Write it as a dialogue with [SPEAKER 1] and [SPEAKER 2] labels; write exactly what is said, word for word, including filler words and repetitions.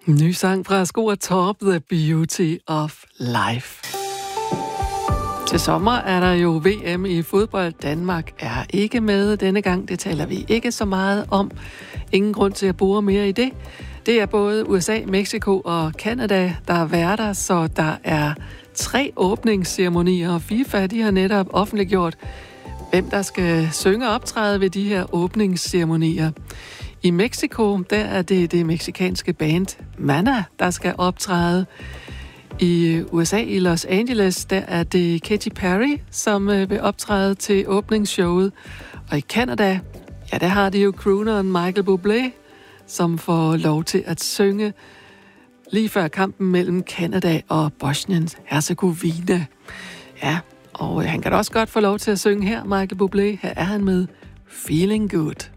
[SPEAKER 1] Ny sang fra Sko og Torp, The Beauty of Life. Til sommer er der jo V M i fodbold. Danmark er ikke med denne gang. Det taler vi ikke så meget om. Ingen grund til at bore mere i det. Det er både U S A, Mexico og Canada, der er værter, så der er tre åbningsceremonier. FIFA, de har netop offentliggjort, hvem der skal synge og optræde ved de her åbningsceremonier. I Mexico, der er det det meksikanske band Maná, der skal optræde. I U S A, i Los Angeles, der er det Katy Perry, som vil optræde til åbningsshowet. Og i Canada, ja, der har de jo crooneren Michael Bublé, som får lov til at synge lige før kampen mellem Canada og Bosnien-Herzegovina. Ja, og han kan også godt få lov til at synge her, Michael Bublé. Her er han med Feeling Good.